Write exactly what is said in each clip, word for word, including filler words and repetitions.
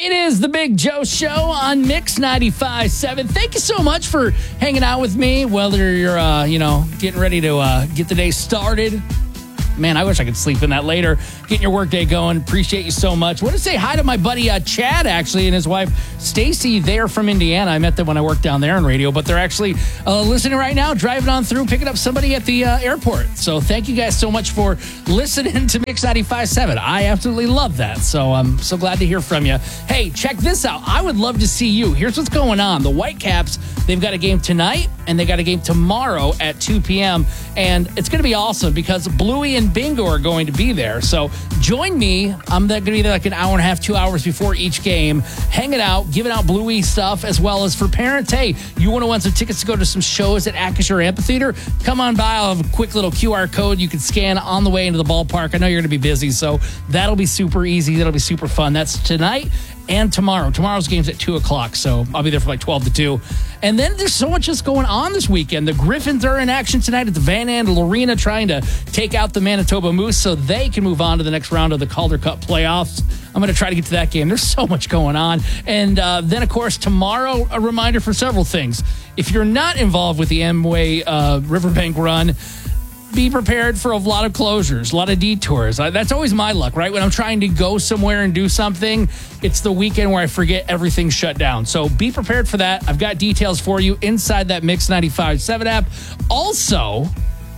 It is the Big Joe Show on Mix ninety-five point seven. Thank you so much for hanging out with me, whether you're, uh, you know, getting ready to uh, get the day started. Man, I wish I could sleep in that later. Getting your workday going. Appreciate you so much. Want to say hi to my buddy uh, Chad, actually, and his wife Stacy. They're from Indiana. I met them when I worked down there in radio, but they're actually uh, listening right now, driving on through, picking up somebody at the uh, airport. So thank you guys so much for listening to Mix ninety-five point seven. I absolutely love that. So I'm so glad to hear from you. Hey, check this out. I would love to see you. Here's what's going on. The Whitecaps, they've got a game tonight, and they got a game tomorrow at two p.m., and it's going to be awesome because Bluey and Bingo are going to be there. So join me. I'm going to be there like an hour and a half, two hours before each game, hanging out, giving out Bluey stuff, as well as for parents. Hey, you want to win some tickets to go to some shows at Acrisure Amphitheater? Come on by. I'll have a quick little Q R code you can scan on the way into the ballpark. I know you're going to be busy, so that'll be super easy. That'll be super fun. That's tonight and tomorrow. Tomorrow's game's at two o'clock, so I'll be there from like twelve to two. And then there's so much just going on this weekend. The Griffins are in action tonight at the Van Andel Arena trying to take out the Manitoba Moose so they can move on to the next round of the Calder Cup playoffs. I'm going to try to get to that game. There's so much going on. And uh, then, of course, tomorrow, a reminder for several things. If you're not involved with the Amway uh, Riverbank Run, be prepared for a lot of closures, a lot of detours. That's always my luck, right? When I'm trying to go somewhere and do something, it's the weekend where I forget everything's shut down. So be prepared for that. I've got details for you inside that Mix ninety-five point seven app. Also,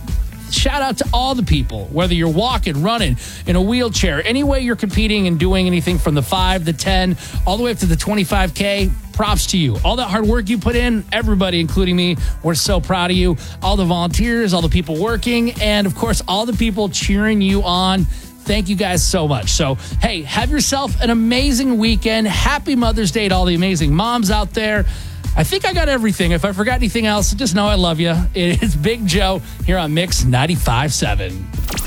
shout out to all the people, whether you're walking, running, in a wheelchair, any way you're competing and doing anything from the five, the ten, all the way up to the twenty-five K. Props to you. All that hard work you put in, everybody, including me, we're so proud of you. All the volunteers, all the people working, and of course, all the people cheering you on. Thank you guys so much. So, hey, have yourself an amazing weekend. Happy Mother's Day to all the amazing moms out there. I think I got everything. If I forgot anything else, just know I love you. It is Big Joe here on Mix ninety-five point seven.